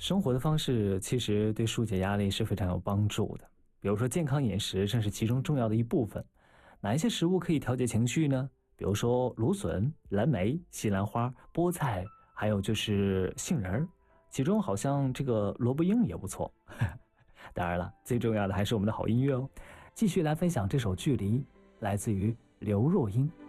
生活的方式其实对疏解压力是非常有帮助的，比如说健康饮食正是其中重要的一部分。哪一些食物可以调节情绪呢？比如说芦笋、蓝莓、西兰花、菠菜，还有就是杏仁儿，其中好像这个萝卜缨也不错。当然了，最重要的还是我们的好音乐哦。继续来分享这首《距离》，来自于刘若英。